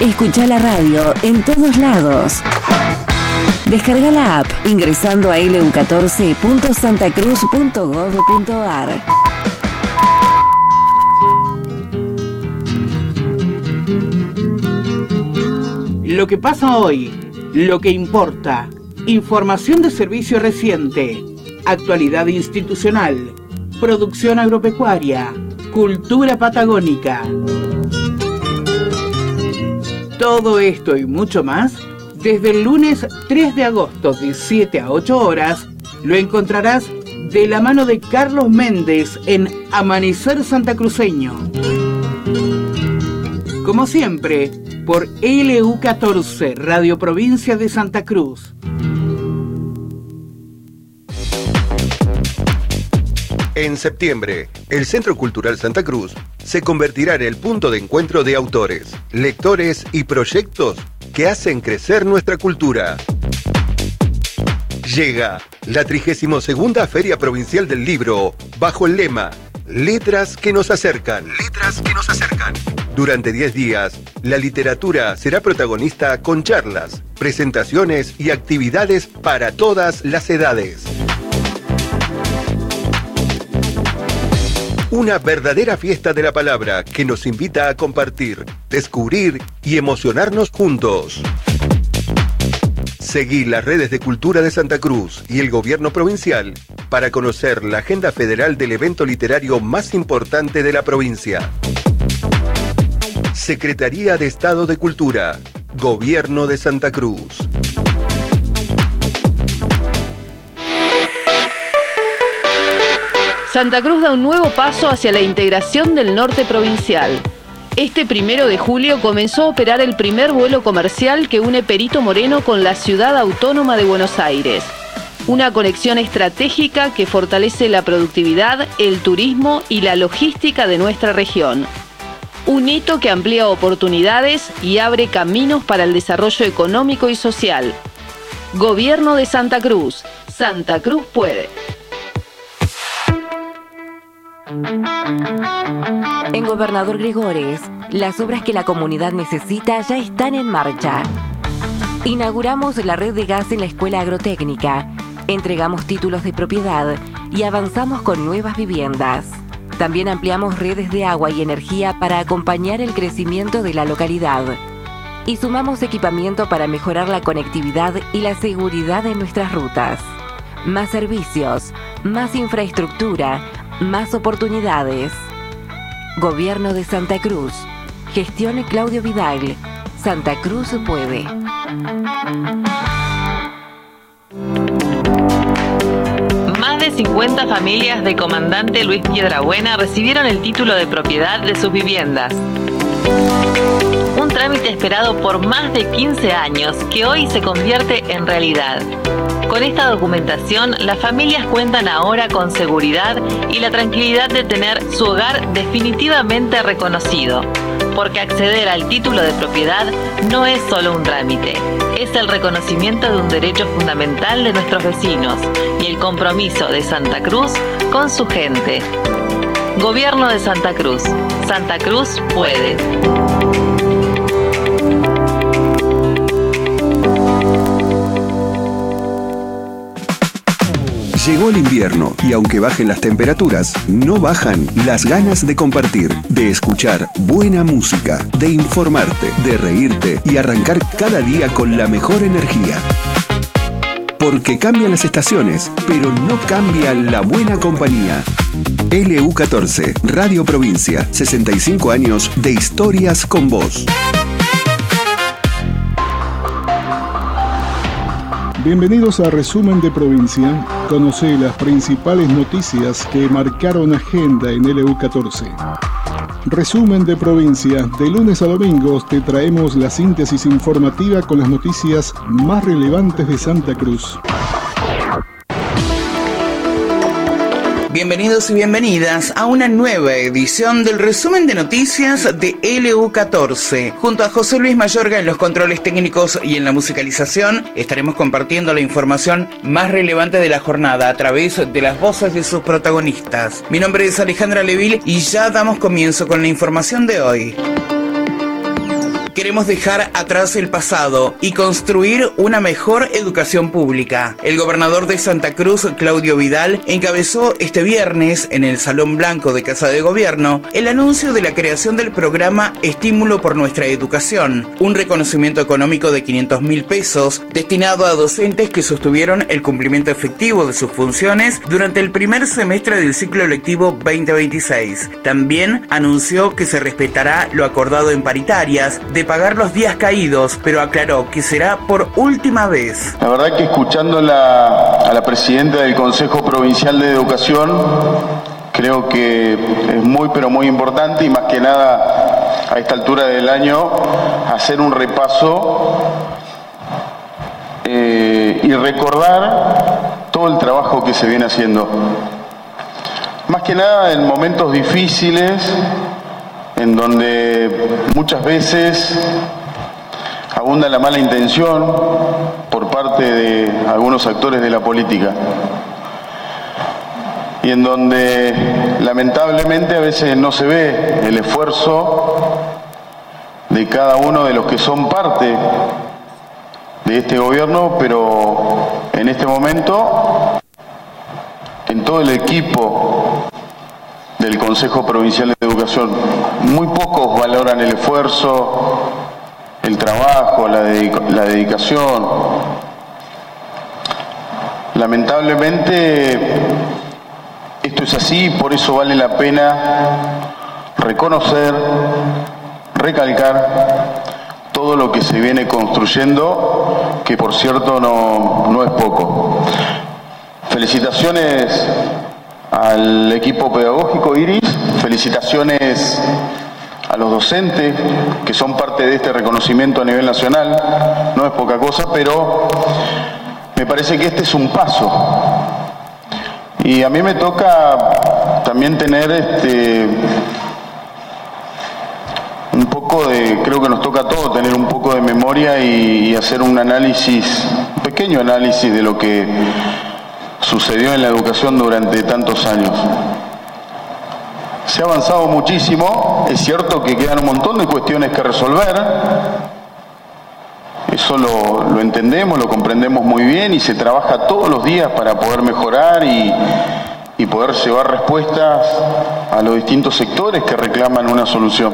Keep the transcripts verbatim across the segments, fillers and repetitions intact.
Escucha la radio en todos lados. Descarga la app ingresando a elu catorce punto santacruz punto gob punto ar. Lo que pasa hoy, lo que importa, información de servicio reciente, actualidad institucional, producción agropecuaria, cultura patagónica. Todo esto y mucho más, desde el lunes tres de agosto de siete a ocho horas, lo encontrarás de la mano de Carlos Méndez en Amanecer Santacruceño. Como siempre, por L U catorce, Radio Provincia de Santa Cruz. En septiembre, el Centro Cultural Santa Cruz se convertirá en el punto de encuentro de autores, lectores y proyectos que hacen crecer nuestra cultura. Llega la trigésima segunda Feria Provincial del Libro, bajo el lema Letras que nos acercan. Letras que nos acercan. Durante diez días, la literatura será protagonista con charlas, presentaciones y actividades para todas las edades. Una verdadera fiesta de la palabra que nos invita a compartir, descubrir y emocionarnos juntos. Seguí las redes de Cultura de Santa Cruz y el Gobierno Provincial para conocer la agenda federal del evento literario más importante de la provincia. Secretaría de Estado de Cultura, Gobierno de Santa Cruz. Santa Cruz da un nuevo paso hacia la integración del norte provincial. Este primero de julio comenzó a operar el primer vuelo comercial que une Perito Moreno con la ciudad autónoma de Buenos Aires. Una conexión estratégica que fortalece la productividad, el turismo y la logística de nuestra región. Un hito que amplía oportunidades y abre caminos para el desarrollo económico y social. Gobierno de Santa Cruz. Santa Cruz puede. En Gobernador Gregores, las obras que la comunidad necesita ya están en marcha. Inauguramos la red de gas en la Escuela Agrotécnica, entregamos títulos de propiedad y avanzamos con nuevas viviendas. También ampliamos redes de agua y energía para acompañar el crecimiento de la localidad. Y sumamos equipamiento para mejorar la conectividad y la seguridad en nuestras rutas. Más servicios, más infraestructura, más oportunidades. Gobierno de Santa Cruz. Gestión Claudio Vidal. Santa Cruz puede. Más de cincuenta familias de Comandante Luis Piedrabuena recibieron el título de propiedad de sus viviendas. Un trámite esperado por más de quince años que hoy se convierte en realidad. Con esta documentación, las familias cuentan ahora con seguridad y la tranquilidad de tener su hogar definitivamente reconocido, porque acceder al título de propiedad no es solo un trámite, es el reconocimiento de un derecho fundamental de nuestros vecinos y el compromiso de Santa Cruz con su gente. Gobierno de Santa Cruz. Santa Cruz puede. Llegó el invierno y aunque bajen las temperaturas, no bajan las ganas de compartir, de escuchar buena música, de informarte, de reírte y arrancar cada día con la mejor energía. Porque cambian las estaciones, pero no cambia la buena compañía. L U catorce, Radio Provincia, sesenta y cinco años de historias con vos. Bienvenidos a Resumen de Provincia. Conoce las principales noticias que marcaron agenda en L U catorce. Resumen de Provincia. De lunes a domingos te traemos la síntesis informativa con las noticias más relevantes de Santa Cruz. Bienvenidos y bienvenidas a una nueva edición del resumen de noticias de L U catorce. Junto a José Luis Mayorga en los controles técnicos y en la musicalización, estaremos compartiendo la información más relevante de la jornada a través de las voces de sus protagonistas. Mi nombre es Alejandra Leville y ya damos comienzo con la información de hoy. Queremos dejar atrás el pasado y construir una mejor educación pública. El gobernador de Santa Cruz, Claudio Vidal, encabezó este viernes en el Salón Blanco de Casa de Gobierno el anuncio de la creación del programa Estímulo por Nuestra Educación, un reconocimiento económico de quinientos mil pesos destinado a docentes que sostuvieron el cumplimiento efectivo de sus funciones durante el primer semestre del ciclo lectivo veinte veintiséis. También anunció que se respetará lo acordado en paritarias de pagar los días caídos, pero aclaró que será por última vez. La verdad que escuchando la, a la presidenta del Consejo Provincial de Educación, creo que es muy pero muy importante y más que nada a esta altura del año hacer un repaso eh, y recordar todo el trabajo que se viene haciendo. Más que nada en momentos difíciles, en donde muchas veces abunda la mala intención por parte de algunos actores de la política y en donde lamentablemente a veces no se ve el esfuerzo de cada uno de los que son parte de este gobierno, pero en este momento en todo el equipo del Consejo Provincial de Educación muy pocos valoran el esfuerzo, el trabajo, la, dedica- la dedicación. Lamentablemente esto es así, por eso vale la pena reconocer, recalcar todo lo que se viene construyendo, que por cierto no, no es poco. Felicitaciones al equipo pedagógico Iris, felicitaciones a los docentes que son parte de este reconocimiento a nivel nacional, no es poca cosa, pero me parece que este es un paso. Y a mí me toca también tener este un poco de, creo que nos toca a todos tener un poco de memoria y, y hacer un análisis, un pequeño análisis de lo que sucedió en la educación durante tantos años. Se ha avanzado muchísimo, es cierto que quedan un montón de cuestiones que resolver, eso lo, lo entendemos, lo comprendemos muy bien y se trabaja todos los días para poder mejorar y, y poder llevar respuestas a los distintos sectores que reclaman una solución.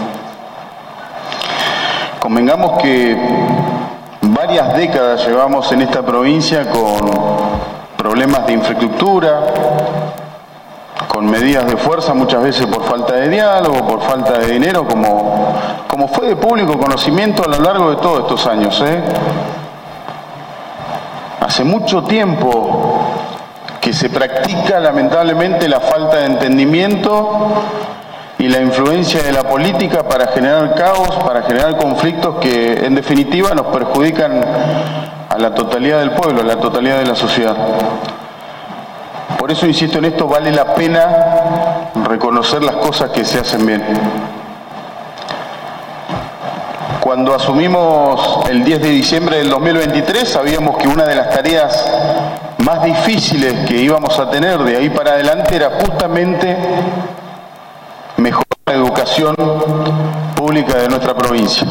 Convengamos que varias décadas llevamos en esta provincia con problemas de infraestructura, con medidas de fuerza muchas veces por falta de diálogo, por falta de dinero, como, como fue de público conocimiento a lo largo de todos estos años. ¿eh? Hace mucho tiempo que se practica lamentablemente la falta de entendimiento y la influencia de la política para generar caos, para generar conflictos que en definitiva nos perjudican a la totalidad del pueblo, a la totalidad de la sociedad. Por eso insisto en esto, vale la pena reconocer las cosas que se hacen bien. Cuando asumimos el diez de diciembre del dos mil veintitrés, sabíamos que una de las tareas más difíciles que íbamos a tener de ahí para adelante era justamente mejorar la educación pública de nuestra provincia.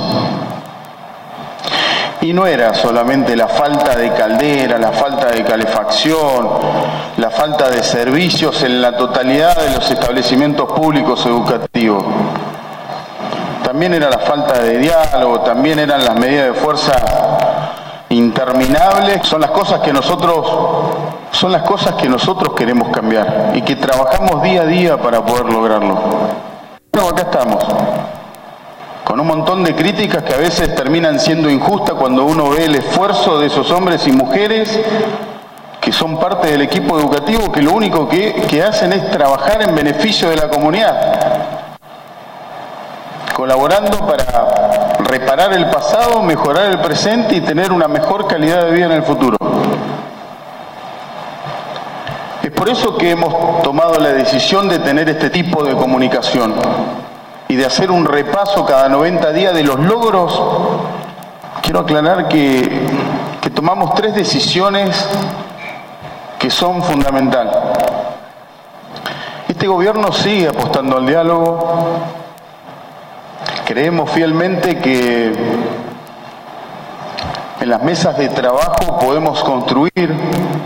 Y no era solamente la falta de caldera, la falta de calefacción, la falta de servicios en la totalidad de los establecimientos públicos educativos. También era la falta de diálogo, también eran las medidas de fuerza interminables. Son las cosas que nosotros, son las cosas que nosotros queremos cambiar y que trabajamos día a día para poder lograrlo. Bueno, acá estamos, con un montón de críticas que a veces terminan siendo injustas cuando uno ve el esfuerzo de esos hombres y mujeres que son parte del equipo educativo, que lo único que, que hacen es trabajar en beneficio de la comunidad, colaborando para reparar el pasado, mejorar el presente y tener una mejor calidad de vida en el futuro. Es por eso que hemos tomado la decisión de tener este tipo de comunicación y de hacer un repaso cada noventa días de los logros. Quiero aclarar que, que tomamos tres decisiones que son fundamentales. Este gobierno sigue apostando al diálogo. Creemos fielmente que en las mesas de trabajo podemos construir.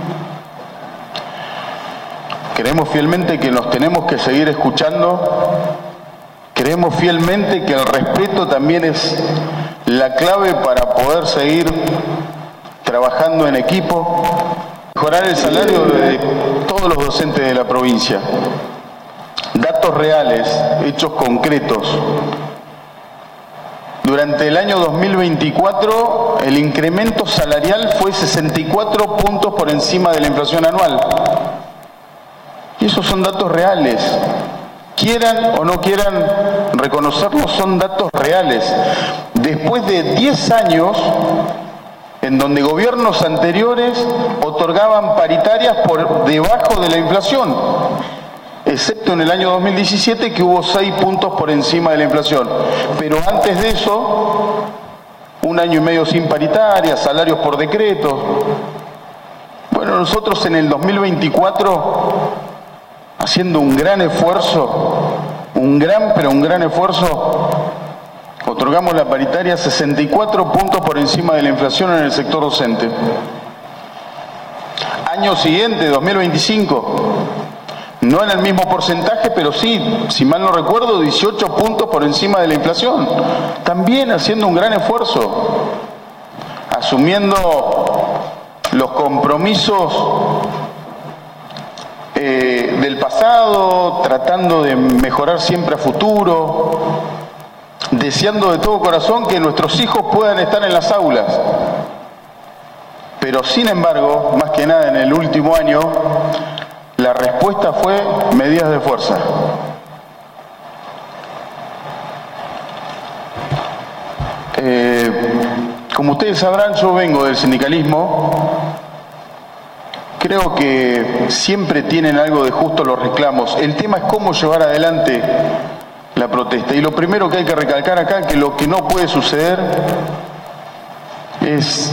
Creemos fielmente que nos tenemos que seguir escuchando. Creemos fielmente que el respeto también es la clave para poder seguir trabajando en equipo. Mejorar el salario de todos los docentes de la provincia. Datos reales, hechos concretos. Durante el año dos mil veinticuatro, el incremento salarial fue sesenta y cuatro puntos por encima de la inflación anual. Y esos son datos reales. Quieran o no quieran reconocerlos, son datos reales. Después de diez años, en donde gobiernos anteriores otorgaban paritarias por debajo de la inflación, excepto en el año dos mil diecisiete, que hubo seis puntos por encima de la inflación. Pero antes de eso, un año y medio sin paritarias, salarios por decreto. Bueno, nosotros en el dos mil veinticuatro, haciendo un gran esfuerzo, un gran, pero un gran esfuerzo, otorgamos la paritaria sesenta y cuatro puntos por encima de la inflación en el sector docente. Año siguiente, dos mil veinticinco, no en el mismo porcentaje, pero sí, si mal no recuerdo, dieciocho puntos por encima de la inflación. También haciendo un gran esfuerzo, asumiendo los compromisos eh, del pasado, tratando de mejorar siempre a futuro, deseando de todo corazón que nuestros hijos puedan estar en las aulas. Pero sin embargo, más que nada en el último año, la respuesta fue medidas de fuerza. Eh, como ustedes sabrán, yo vengo del sindicalismo. Creo que siempre tienen algo de justo los reclamos. El tema es cómo llevar adelante la protesta. Y lo primero que hay que recalcar acá, que lo que no puede suceder es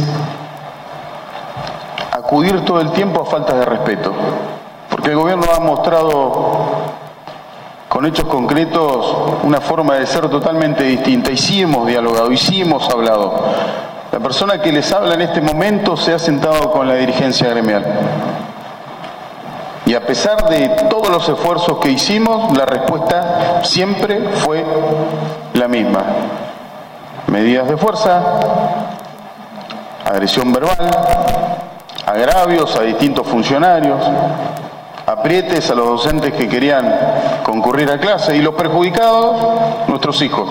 acudir todo el tiempo a faltas de respeto. Porque el gobierno ha mostrado con hechos concretos una forma de ser totalmente distinta. Y sí hemos dialogado, y sí hemos hablado. La persona que les habla en este momento se ha sentado con la dirigencia gremial. Y a pesar de todos los esfuerzos que hicimos, la respuesta siempre fue la misma. Medidas de fuerza, agresión verbal, agravios a distintos funcionarios, aprietes a los docentes que querían concurrir a clase, y los perjudicados, nuestros hijos.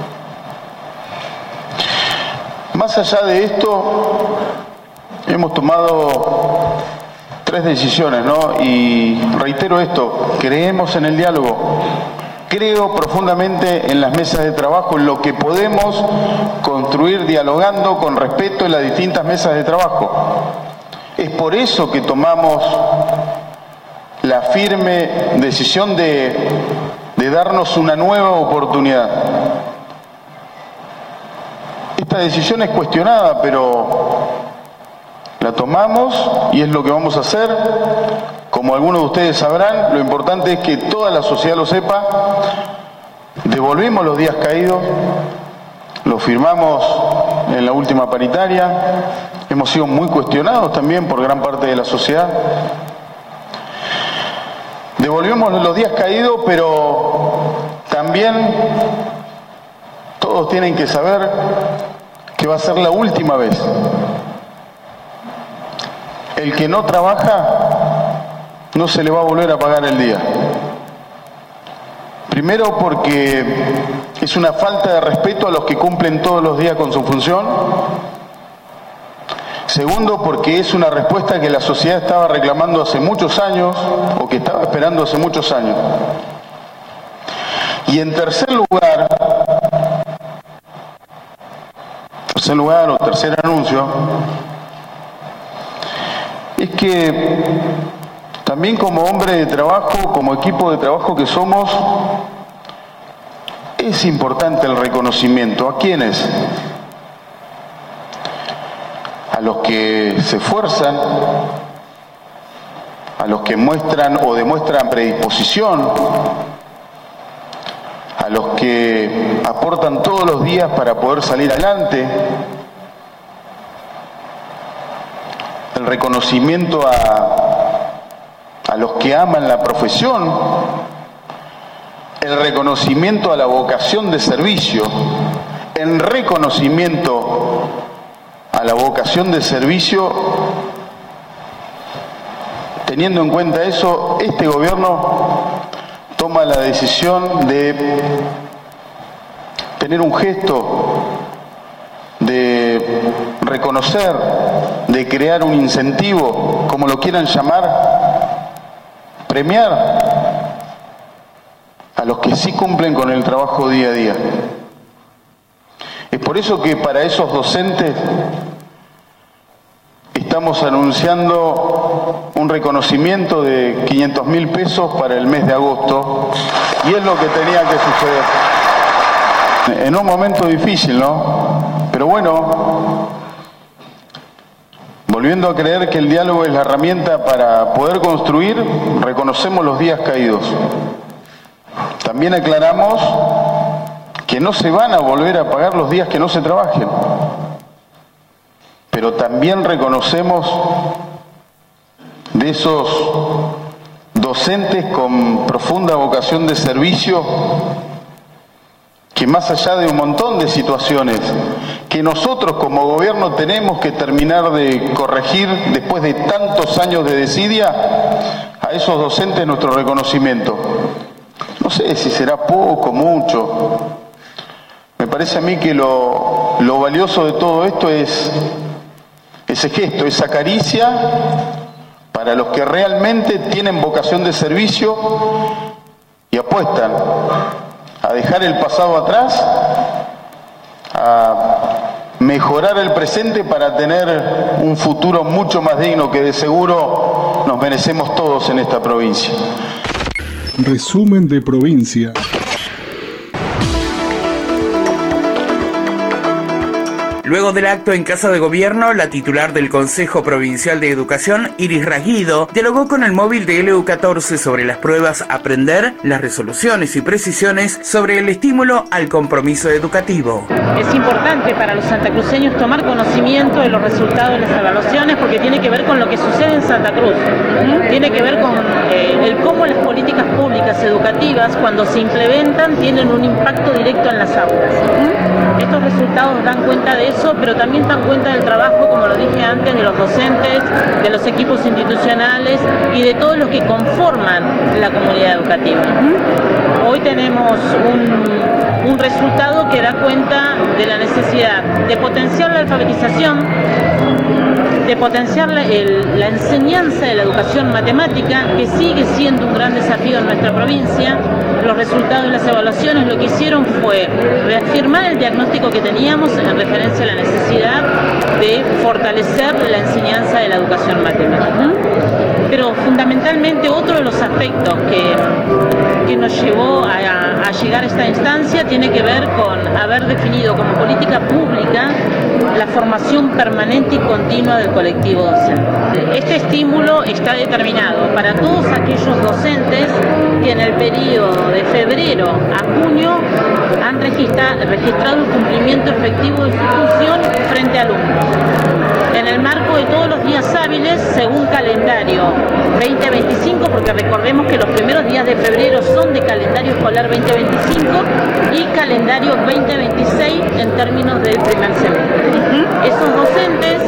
Más allá de esto, hemos tomado tres decisiones, ¿no? Y reitero esto, creemos en el diálogo, creo profundamente en las mesas de trabajo, en lo que podemos construir dialogando con respeto en las distintas mesas de trabajo. Es por eso que tomamos la firme decisión de, de darnos una nueva oportunidad. Esta decisión es cuestionada, pero la tomamos y es lo que vamos a hacer. Como algunos de ustedes sabrán, lo importante es que toda la sociedad lo sepa. Devolvimos los días caídos, lo firmamos en la última paritaria, hemos sido muy cuestionados también por gran parte de la sociedad. Devolvimos los días caídos, pero también todos tienen que saber que va a ser la última vez. El que no trabaja, no se le va a volver a pagar el día. Primero porque es una falta de respeto a los que cumplen todos los días con su función. Segundo, porque es una respuesta que la sociedad estaba reclamando hace muchos años, o que estaba esperando hace muchos años. Y en tercer lugar, tercer lugar o tercer anuncio, es que también como hombre de trabajo, como equipo de trabajo que somos, es importante el reconocimiento. ¿A quiénes? A los que se esfuerzan, a los que muestran o demuestran predisposición, a a los que aportan todos los días para poder salir adelante, el reconocimiento a, a los que aman la profesión, el reconocimiento a la vocación de servicio, el reconocimiento a la vocación de servicio. Teniendo en cuenta eso, este gobierno toma la decisión de tener un gesto, de reconocer, de crear un incentivo, como lo quieran llamar, premiar a los que sí cumplen con el trabajo día a día. Es por eso que para esos docentes estamos anunciando un reconocimiento de quinientos mil pesos para el mes de agosto, y es lo que tenía que suceder. En un momento difícil, ¿no? Pero bueno, volviendo a creer que el diálogo es la herramienta para poder construir, reconocemos los días caídos. También aclaramos que no se van a volver a pagar los días que no se trabajen. Pero también reconocemos de esos docentes con profunda vocación de servicio que, más allá de un montón de situaciones que nosotros como gobierno tenemos que terminar de corregir después de tantos años de desidia, a esos docentes nuestro reconocimiento. No sé si será poco, mucho. Me parece a mí que lo, lo valioso de todo esto es ese gesto, esa caricia para los que realmente tienen vocación de servicio y apuestan a dejar el pasado atrás, a mejorar el presente para tener un futuro mucho más digno que de seguro nos merecemos todos en esta provincia. Resumen de provincia. Luego del acto en Casa de Gobierno, la titular del Consejo Provincial de Educación, Iris Rasguido, dialogó con el móvil de L U catorce sobre las pruebas Aprender, las resoluciones y precisiones sobre el estímulo al compromiso educativo. Es importante para los santacruceños tomar conocimiento de los resultados de las evaluaciones, porque tiene que ver con lo que sucede en Santa Cruz. Tiene que ver con eh, el cómo las políticas públicas educativas, cuando se implementan, tienen un impacto directo en las aulas. Estos resultados dan cuenta de eso, pero también dan cuenta del trabajo, como lo dije antes, de los docentes, de los equipos institucionales y de todos los que conforman la comunidad educativa. Hoy tenemos un, un resultado que da cuenta de la necesidad de potenciar la alfabetización, de potenciar la, el, la enseñanza de la educación matemática, que sigue siendo un gran desafío en nuestra provincia. Los resultados de las evaluaciones lo que hicieron fue reafirmar el diagnóstico que teníamos en referencia a la necesidad de fortalecer la enseñanza de la educación matemática. Pero fundamentalmente otro de los aspectos que, que nos llevó a, a llegar a esta instancia tiene que ver con haber definido como política pública la formación permanente y continua del colectivo docente. Este estímulo está determinado para todos aquellos docentes que en el periodo de febrero a junio han registra, registrado el cumplimiento efectivo de su función frente a alumnos. En el marco de todos los días hábiles, según calendario veinte veinticinco, porque recordemos que los primeros días de febrero son de calendario escolar veinte veinticinco y calendario veinte veintiséis en términos del primer semestre. Uh-huh. Esos docentes,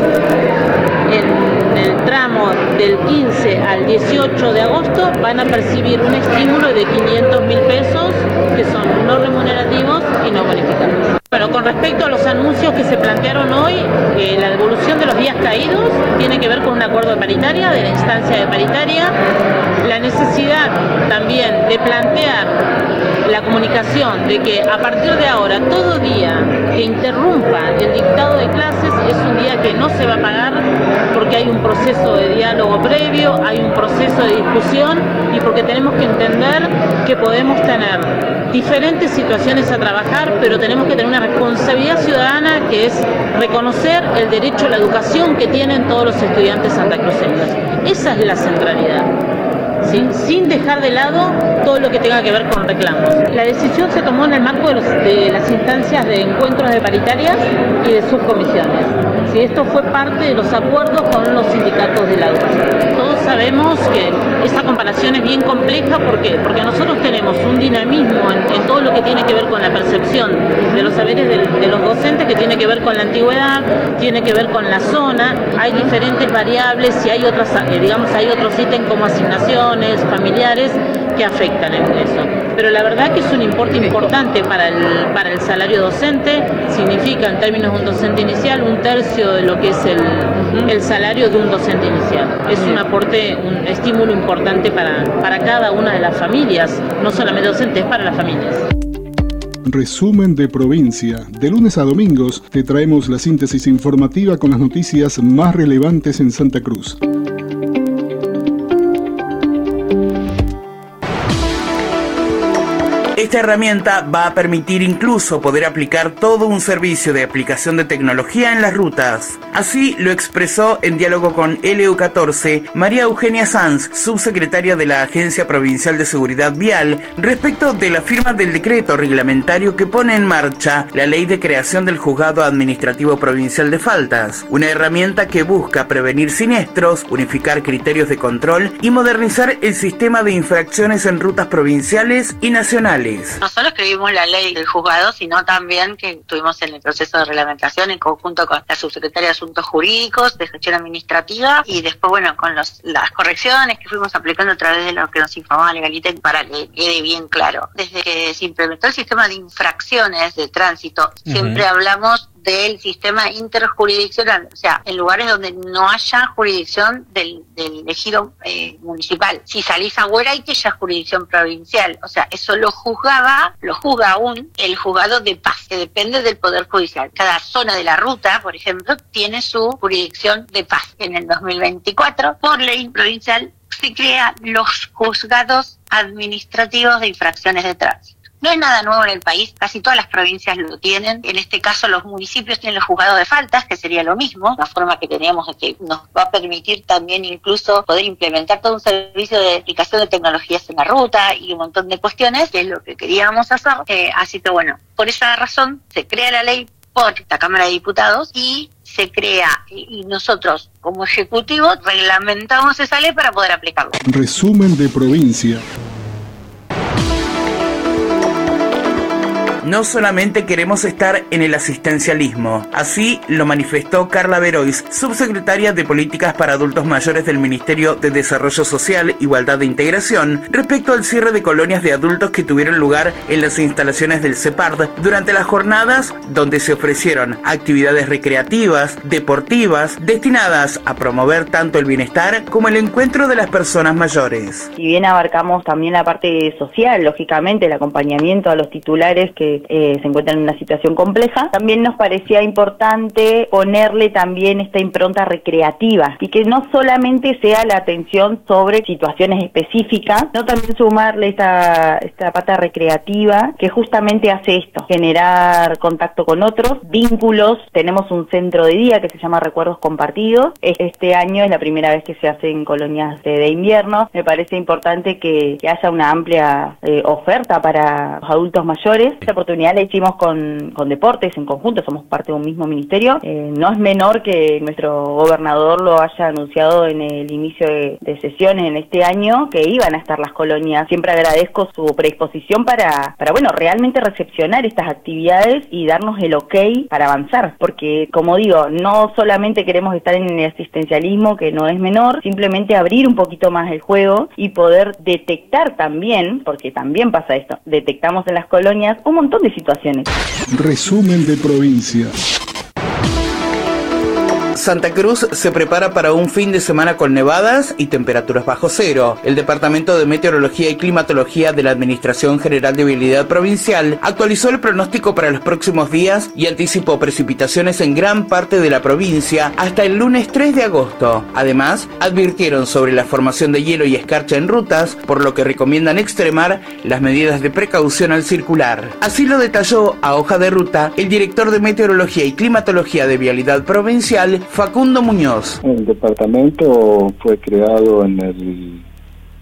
en el tramo del quince al dieciocho de agosto, van a percibir un estímulo de quinientos mil pesos, que son no remunerativos y no bonificados. Bueno, con respecto a los anuncios que se plantearon hoy, eh, la devolución de los días caídos tiene que ver con un acuerdo de paritaria, de la instancia de paritaria, la necesidad también de plantear la comunicación de que a partir de ahora todo día que interrumpa el dictado de clases es un día que no se va a pagar, porque hay un proceso de diálogo previo, hay un proceso de discusión y porque tenemos que entender que podemos tener diferentes situaciones a trabajar, pero tenemos que tener una responsabilidad ciudadana, que es reconocer el derecho a la educación que tienen todos los estudiantes santacruceños. Esa es la centralidad. ¿sí? Sin dejar de lado todo lo que tenga que ver con reclamos. La decisión se tomó en el marco de, los, de las instancias de encuentros de paritarias y de subcomisiones. ¿Sí? Esto fue parte de los acuerdos con los sindicatos de la U T S. Todos sabemos que esa comparación es bien compleja. ¿Por qué? Porque nosotros tenemos un dinamismo en, en todo lo que tiene que ver con la percepción de los saberes de, de los docentes, que tiene que ver con la antigüedad, tiene que ver con la zona. Hay diferentes variables y hay otras, eh, digamos, hay otros ítems como asignaciones familiares que afectan en eso. Pero la verdad que es un importe importante para el, para el salario docente. Significa, en términos de un docente inicial, un tercio de lo que es el, el salario de un docente inicial. Es un aporte, un estímulo importante para, para cada una de las familias, no solamente docentes, para las familias. Resumen de provincia. De lunes a domingos te traemos la síntesis informativa con las noticias más relevantes en Santa Cruz. Esta herramienta va a permitir incluso poder aplicar todo un servicio de aplicación de tecnología en las rutas. Así lo expresó en diálogo con L U catorce María Eugenia Sanz, subsecretaria de la Agencia Provincial de Seguridad Vial, respecto de la firma del decreto reglamentario que pone en marcha la ley de creación del Juzgado Administrativo Provincial de Faltas, una herramienta que busca prevenir siniestros, unificar criterios de control y modernizar el sistema de infracciones en rutas provinciales y nacionales. No solo escribimos la ley del juzgado, sino también que estuvimos en el proceso de reglamentación en conjunto con la subsecretaria de Asuntos Jurídicos, de Gestión Administrativa, y después, bueno, con los, las correcciones que fuimos aplicando a través de lo que nos informaba Legalitek para que quede bien claro. Desde que se implementó el sistema de infracciones de tránsito, uh-huh. siempre hablamos del sistema interjurisdiccional, o sea, en lugares donde no haya jurisdicción del, del ejido eh, municipal. Si salís afuera hay que ya jurisdicción provincial, o sea, eso lo juzgaba, lo juzga aún el juzgado de paz, que depende del Poder Judicial. Cada zona de la ruta, por ejemplo, tiene su jurisdicción de paz. En el dos mil veinticuatro, por ley provincial, se crean los juzgados administrativos de infracciones de tránsito. No es nada nuevo en el país, casi todas las provincias lo tienen. En este caso los municipios tienen los juzgados de faltas, que sería lo mismo, una forma que teníamos de que nos va a permitir también incluso poder implementar todo un servicio de aplicación de tecnologías en la ruta y un montón de cuestiones, que es lo que queríamos hacer. Eh, así que bueno, por esa razón se crea la ley por la Cámara de Diputados y se crea, y nosotros como ejecutivo reglamentamos esa ley para poder aplicarla. Resumen de provincia. No solamente queremos estar en el asistencialismo, así lo manifestó Carla Verois, subsecretaria de Políticas para Adultos Mayores del Ministerio de Desarrollo Social, Igualdad e Integración, respecto al cierre de colonias de adultos que tuvieron lugar en las instalaciones del CEPARD durante las jornadas donde se ofrecieron actividades recreativas, deportivas, destinadas a promover tanto el bienestar como el encuentro de las personas mayores. Si bien abarcamos también la parte social, lógicamente el acompañamiento a los titulares que Eh, se encuentran en una situación compleja, también nos parecía importante ponerle también esta impronta recreativa y que no solamente sea la atención sobre situaciones específicas, sino también sumarle esta, esta pata recreativa que justamente hace esto, generar contacto con otros, vínculos. Tenemos un centro de día que se llama Recuerdos Compartidos. Este año es la primera vez que se hacen colonias de, de invierno. Me parece importante que, que haya una amplia eh, oferta para los adultos mayores. Esta oportunidad la hicimos con, con deportes en conjunto, somos parte de un mismo ministerio. Eh, no es menor que nuestro gobernador lo haya anunciado en el inicio de, de sesiones en este año, que iban a estar las colonias. Siempre agradezco su predisposición para, para bueno, realmente recepcionar estas actividades y darnos el ok para avanzar, porque como digo, no solamente queremos estar en el asistencialismo, que no es menor, simplemente abrir un poquito más el juego y poder detectar también, porque también pasa esto, detectamos en las colonias un montón de situaciones. Resumen de provincia. Santa Cruz se prepara para un fin de semana con nevadas y temperaturas bajo cero. El Departamento de Meteorología y Climatología de la Administración General de Vialidad Provincial actualizó el pronóstico para los próximos días y anticipó precipitaciones en gran parte de la provincia hasta el lunes tres de agosto. Además, advirtieron sobre la formación de hielo y escarcha en rutas, por lo que recomiendan extremar las medidas de precaución al circular. Así lo detalló a hoja de ruta el director de Meteorología y Climatología de Vialidad Provincial, Facundo Muñoz. El departamento fue creado en el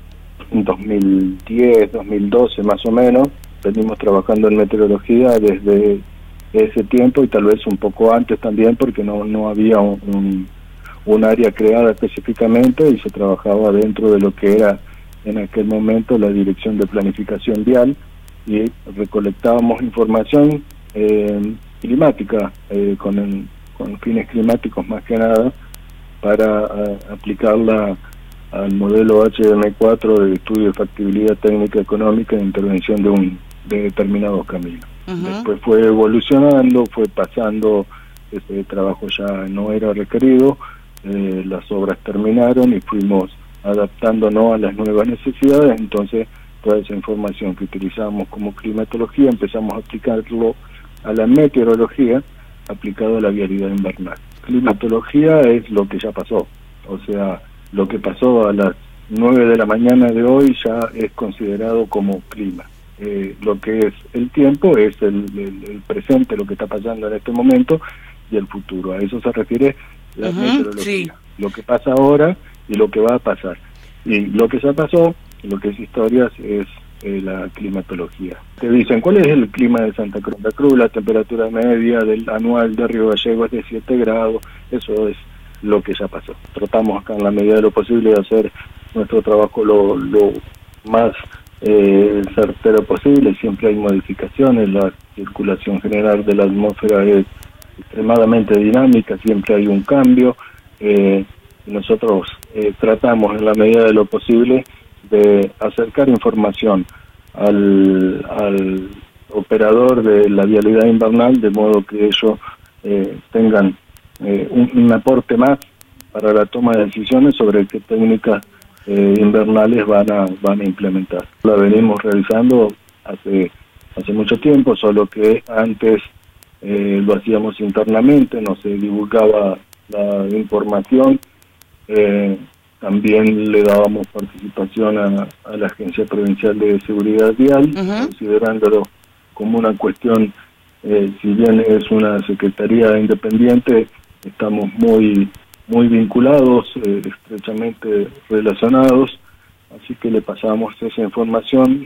dos mil diez, dos mil doce más o menos. Venimos trabajando en meteorología desde ese tiempo y tal vez un poco antes también, porque no, no había un, un, un área creada específicamente y se trabajaba dentro de lo que era en aquel momento la Dirección de Planificación Vial, y recolectábamos información eh, climática eh, con, el, con fines climáticos más que nada, para a, aplicarla al modelo H M cuatro de estudio de factibilidad técnica económica e intervención de un de determinados caminos. Uh-huh. Después fue evolucionando, fue pasando, ese trabajo ya no era requerido, eh, las obras terminaron y fuimos adaptándonos a las nuevas necesidades. Entonces toda esa información que utilizamos como climatología empezamos a aplicarlo a la meteorología, aplicado a la vialidad invernal. Climatología es lo que ya pasó, o sea, lo que pasó a las nueve de la mañana de hoy ya es considerado como clima. Eh, lo que es el tiempo es el, el, el presente, lo que está pasando en este momento, y el futuro. A eso se refiere la uh-huh, meteorología. Sí. Lo que pasa ahora y lo que va a pasar. Y lo que ya pasó, lo que es historias, es eh, la climatología. Te dicen, ¿cuál es el clima de Santa Cruz? Santa Cruz, la temperatura media del anual de Río Gallegos es de siete grados, eso es lo que ya pasó. Tratamos acá en la medida de lo posible de hacer nuestro trabajo lo, lo más eh, certero posible. Siempre hay modificaciones, la circulación general de la atmósfera es extremadamente dinámica, siempre hay un cambio. Eh, nosotros eh, tratamos en la medida de lo posible de acercar información al, al operador de la vialidad invernal, de modo que ellos eh, tengan eh, un, un aporte más para la toma de decisiones sobre qué técnicas eh, invernales van a van a implementar. La venimos realizando hace hace mucho tiempo, solo que antes eh, lo hacíamos internamente, no se divulgaba la información. Eh, también le dábamos participación a, a la Agencia Provincial de Seguridad Vial, uh-huh. considerándolo como una cuestión, eh, si bien es una secretaría independiente, estamos muy muy vinculados, eh, estrechamente relacionados, así que le pasamos esa información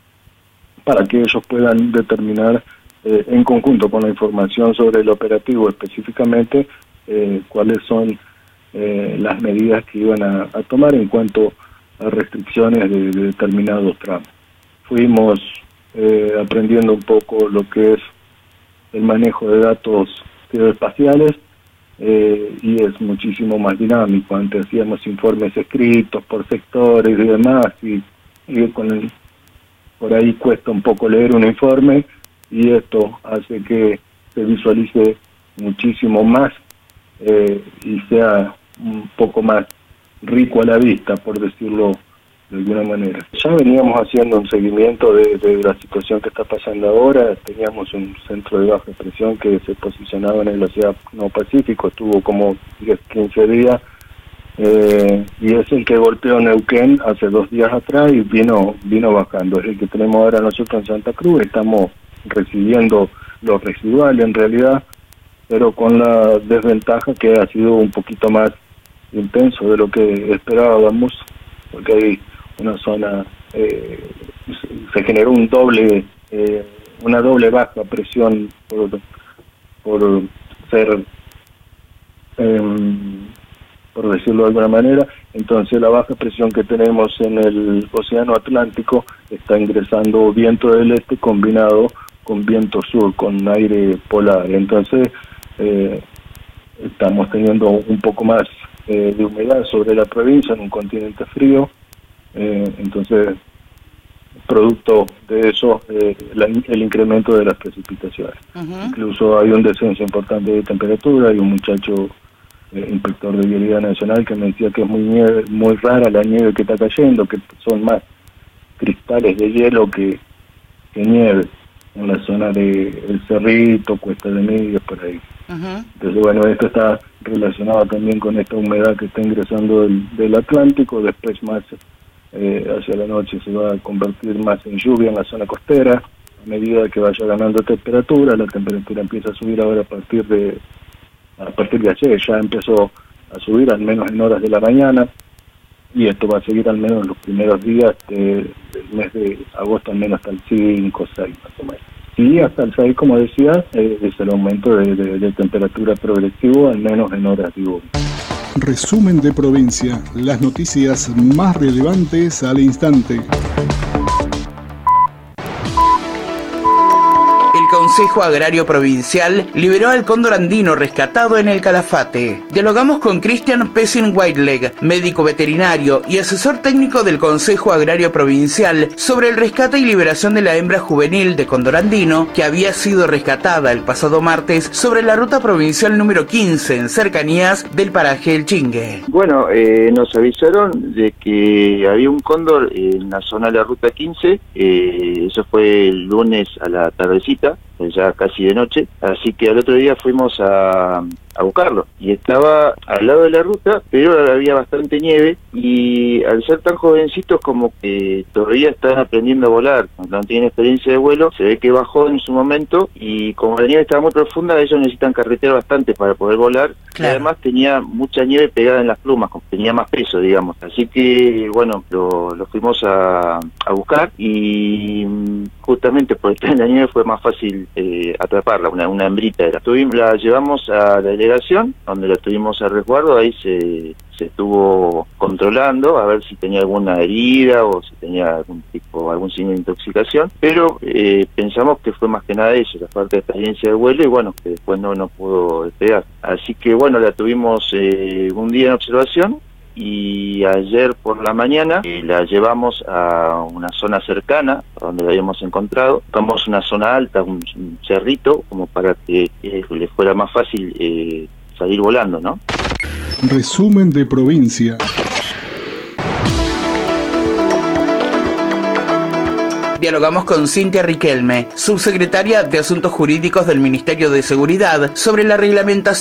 para que ellos puedan determinar eh, en conjunto con la información sobre el operativo específicamente eh, cuáles son eh, las medidas que iban a, a tomar en cuanto a restricciones de, de determinados tramos. Fuimos eh, aprendiendo un poco lo que es el manejo de datos geoespaciales, eh, y es muchísimo más dinámico. Antes hacíamos informes escritos por sectores y demás, y, y con el, por ahí cuesta un poco leer un informe, y esto hace que se visualice muchísimo más eh, y sea un poco más rico a la vista, por decirlo de alguna manera. Ya veníamos haciendo un seguimiento de, de la situación que está pasando ahora. Teníamos un centro de baja presión que se posicionaba en el Océano Pacífico, estuvo como diez, quince días, eh, y es el que golpeó Neuquén hace dos días atrás y vino vino bajando. Es el que tenemos ahora nosotros en Santa Cruz. Estamos recibiendo lo residual en realidad, pero con la desventaja que ha sido un poquito más intenso de lo que esperábamos, porque hay una zona, eh, se generó un doble, eh, una doble baja presión por, por ser, eh, por decirlo de alguna manera. Entonces la baja presión que tenemos en el Océano Atlántico está ingresando viento del este combinado con viento sur, con aire polar. Entonces eh, estamos teniendo un poco más eh, de humedad sobre la provincia en un continente frío. Eh, entonces, producto de eso, eh, la, el incremento de las precipitaciones. Uh-huh. Incluso hay un descenso importante de temperatura. Hay un muchacho, eh, inspector de Vialidad Nacional, que me decía que es muy nieve, muy rara la nieve que está cayendo, que son más cristales de hielo que, que nieve en la zona de El Cerrito, Cuesta de Medios, por ahí. Uh-huh. Entonces, bueno, esto está relacionado también con esta humedad que está ingresando del, del Atlántico. Después más Eh, hacia la noche se va a convertir más en lluvia en la zona costera. A medida que vaya ganando temperatura, la temperatura empieza a subir ahora a partir de a partir de ayer, ya empezó a subir, al menos en horas de la mañana. y esto va a seguir al menos los primeros días de, del mes de agosto, al menos hasta el cinco o seis más o menos. Y hasta el seis, como decía, eh, es el aumento de, de, de temperatura progresivo, al menos en horas diurnas. Resumen de provincia, las noticias más relevantes al instante. El Consejo Agrario Provincial liberó al cóndor andino rescatado en el Calafate. Dialogamos con Christian Pessin-Whiteleg, médico veterinario y asesor técnico del Consejo Agrario Provincial, sobre el rescate y liberación de la hembra juvenil de cóndor andino que había sido rescatada el pasado martes sobre la ruta provincial número quince en cercanías del paraje El Chingue. Bueno, eh, nos avisaron de que había un cóndor en la zona de la ruta quince, eh, eso fue el lunes a la tardecita, ya casi de noche, así que al otro día fuimos a, a buscarlo, y estaba al lado de la ruta, pero había bastante nieve, y al ser tan jovencitos como que todavía están aprendiendo a volar, no tienen experiencia de vuelo, se ve que bajó en su momento, y como la nieve estaba muy profunda, ellos necesitan carretear bastante para poder volar, claro. Y además tenía mucha nieve pegada en las plumas, tenía más peso, digamos, así que bueno, lo, lo fuimos a, a buscar, y justamente por estar en la nieve fue más fácil eh, atraparla, una, una hembrita era. Tuvimos, la llevamos a la delegación, donde la tuvimos a resguardo, ahí se, se estuvo controlando a ver si tenía alguna herida o si tenía algún tipo, algún signo de intoxicación, pero eh, pensamos que fue más que nada eso, la parte de experiencia de vuelo, y bueno, que después no, no pudo despegar. Así que bueno, la tuvimos eh, un día en observación, y ayer por la mañana eh, la llevamos a una zona cercana a donde la habíamos encontrado. Buscamos una zona alta, un, un cerrito, como para que eh, le fuera más fácil eh, salir volando, ¿no? Resumen de provincia. Dialogamos con Cintia Riquelme, subsecretaria de Asuntos Jurídicos del Ministerio de Seguridad, sobre la reglamentación